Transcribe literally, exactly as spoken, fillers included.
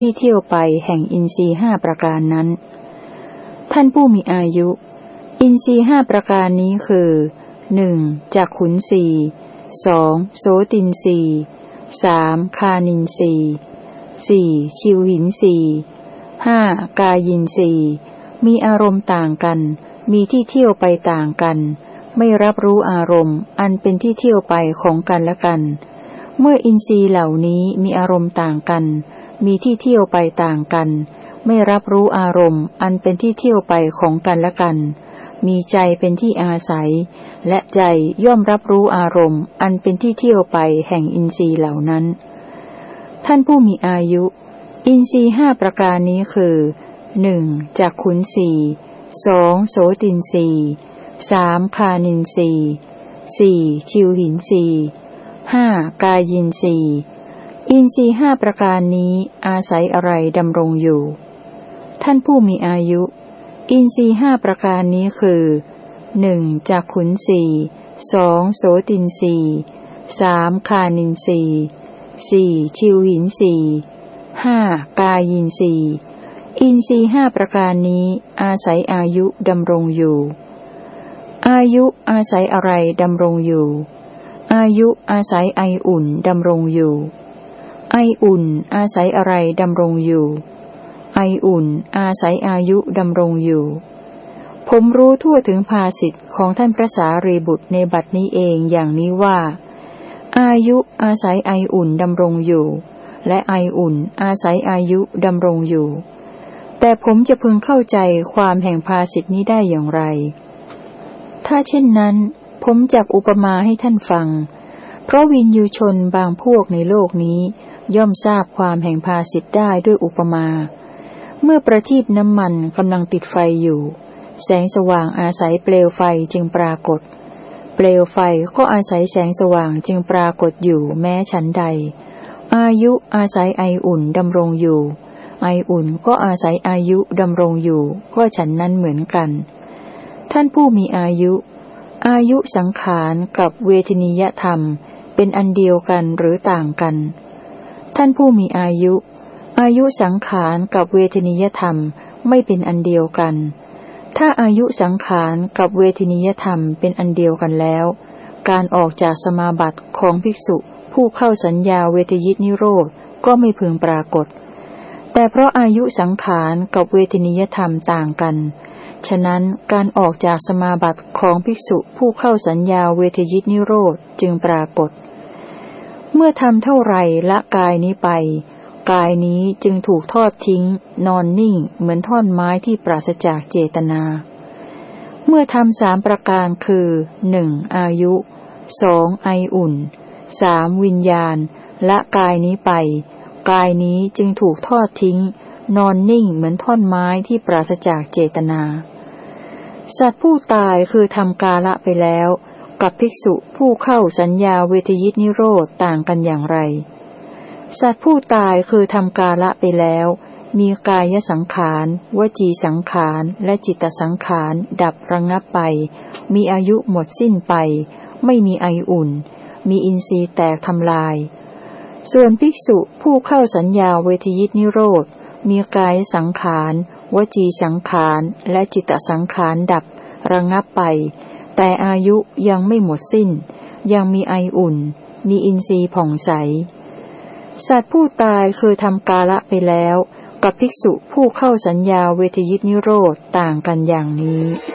ที่เที่ยวไปแห่งอินทรีย์ห้าประการนั้นท่านผู้มีอายุอินทรีย์ห้าประการนี้คือหนึ่งจักขุนสีสองโสตินสีสามคานินสีสี่ชิวหินสีห้ากายินสีมีอารมณ์ต่างกันมีที่เที่ยวไปต่างกันไม่รับรู้อารมณ์อันเป็นที่เที่ยวไปของกันและกันเมื่ออินทรีย์เหล่านี้มีอารมณ์ต่างกันมีที่เที่ยวไปต่างกันไม่รับรู้อารมณ์อันเป็นที่เที่ยวไปของกันและกันมีใจเป็นที่อาศัยและใจย่อมรับรู้อารมณ์อันเป็นที่เที่ยวไปแห่งอินทรีย์เหล่านั้นท่านผู้มีอายุอินทรีย์ห้าประการนี้คือหนึ่งจักขุนสีสองโสตินสีสามคานินสีสี่ชิวหินสีห้ากายินสีอินทรีย์ห้าประการนี้อาศัยอะไรดำรงอยู่ท่านผู้มีอายุอินทรีย์ห้าประการนี้คือหนึ่งจักขุนสีสองโสตินสีสามคานินสีสี่ชิวหินสีห้ากายินสีอินทรีย์ห้าประการนี้อาศัยอายุดำรงอยู่อายุอาศัยอะไรดำรงอยู่อายุอาศัยไออุ่นดำรงอยู่ไออุ่นอาศัยอะไรดำรงอยู่ไออุ่นอาศัยอายุดำรงอยู่ผมรู้ทั่วถึงภาสิทธิ์ของท่านพระสารีบุตรในบัดนี้เองอย่างนี้ว่าอายุอาศัยไออุ่นดำรงอยู่และไออุ่นอาศัยอายุดำรงอยู่แต่ผมจะพึงเข้าใจความแห่งภาสิทธินี้ได้อย่างไรถ้าเช่นนั้นผมจักอุปมาให้ท่านฟังเพราะวินยูชนบางพวกในโลกนี้ย่อมทราบความแห่งภาสิทธิได้ด้วยอุปมาเมื่อประทีปน้ำมันกำลังติดไฟอยู่แสงสว่างอาศัยเปลวไฟจึงปรากฏเปลวไฟก็อาศัยแสงสว่างจึงปรากฏอยู่แม้ฉันใดอายุอาศัยไออุ่นดำรงอยู่ไออุ่นก็อาศัยอายุดำรงอยู่ก็ฉันนั้นเหมือนกันท่านผู้มีอายุอายุสังขารกับเวทนิยธรรมเป็นอันเดียวกันหรือต่างกันท่านผู้มีอายุอายุสังขารกับเวทนิยธรรมไม่เป็นอันเดียวกันถ้าอายุสังขารกับเวทนิยธรรมเป็นอันเดียวกันแล้วการออกจากสมาบัติของภิกษุผู้เข้าสัญญาเวทยิตนิโรธก็ไม่พึงปรากฏแต่เพราะอายุสังขารกับเวทนิยธรรมต่างกันฉะนั้นการออกจากสมาบัติของภิกษุผู้เข้าสัญญาเวทยิตนิโรธจึงปรากฏเมื่อทำเท่าไรละกายนี้ไปกายนี้จึงถูกทอดทิ้งนอนนิ่งเหมือนท่อนไม้ที่ปราศจากเจตนาเมื่อทำสามประการคือหนึ่งอายุสองไออุ่นสามวิญญาณละกายนี้ไปกายนี้จึงถูกทอดทิ้งนอนนิ่งเหมือนท่อนไม้ที่ปราศจากเจตนาสัตว์ผู้ตายคือทำกาละไปแล้วกับภิกษุผู้เข้าสัญญาเวทยิตนิโรธต่างกันอย่างไรสัตว์ผู้ตายคือทำกาละไปแล้วมีกายสังขารวจีสังขารและจิตสังขารดับระงับไปมีอายุหมดสิ้นไปไม่มีไออุ่นมีอินทรีย์แตกทำลายส่วนภิกษุผู้เข้าสัญญาเวทยิตนิโรธมีกายสังขารวจีสังขารและจิตสังขารดับระงับไปแต่อายุยังไม่หมดสิ้นยังมีไออุ่นมีอินทรีย์ผ่องใสสัตว์ผู้ตายคือทำกาละไปแล้วกับภิกษุผู้เข้าสัญญาเวทยิตนิโรธต่างกันอย่างนี้